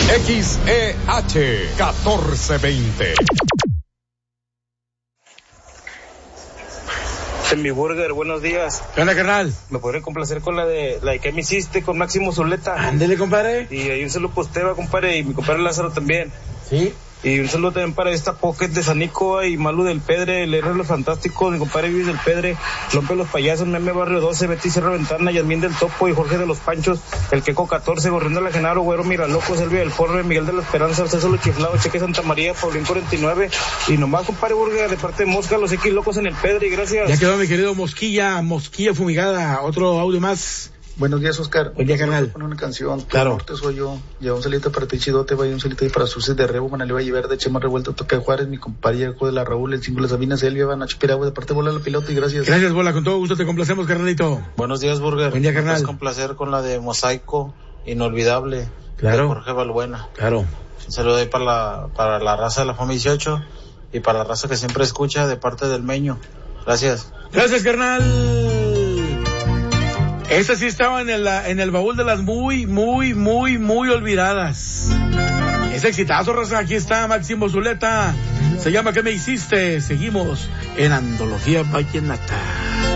XEH 1420. En mi burger, buenos días. ¿Qué onda, carnal? ¿Me podría complacer con la de ¿Qué me hiciste? Con Máximo Zuleta. Ándele, compadre. Y ahí un saludo para usted, compadre, y mi compadre Lázaro también. Sí. Y un saludo también para esta Pocket de Sanico y Malu del Pedre, el héroe de los fantásticos, mi compadre Vives del Pedre, Lompe los Payasos, Meme Barrio 12, Betty Sierra Ventana, Yasmín del Topo y Jorge de los Panchos, el Queco 14, Gorrión de la Genaro, Güero Miralocos, Elvia del Porre, Miguel de la Esperanza, César Los Chiflados, Cheque Santa María, Paulín 49, y nomás, compadre Burger, de parte de Mosca, los X locos en el Pedre, y gracias. Ya quedó, mi querido Mosquilla fumigada, otro audio más. Buenos días, Oscar. Buen día, carnal. Poner una canción. Claro. Norte soy yo. Lleva un salito para ti, Chidote, vaya un salito ahí para Suces de Rebo, Manaliva y Verde, Chema Revuelto, Toque de Juárez, mi compadre Jaco de la Raúl, el símbolo Sabina, Selvia, Nacho Piragua, de parte de Bola la Pilota, y gracias. Gracias, Bola, con todo gusto te complacemos, carnalito. Buenos días, Burger. Buen día, carnal. Es con placer con la de Mosaico, Inolvidable. Claro. De Jorge Balbuena. Claro. Un saludo ahí para la raza de la FAMA 18 y para la raza que siempre escucha de parte del Meño. Gracias. Gracias, carnal. Esta sí estaba en el baúl de las muy olvidadas. Es exitazo, raza. Aquí está Máximo Zuleta. Se llama ¿Qué me hiciste? Seguimos en Antología Vallenata.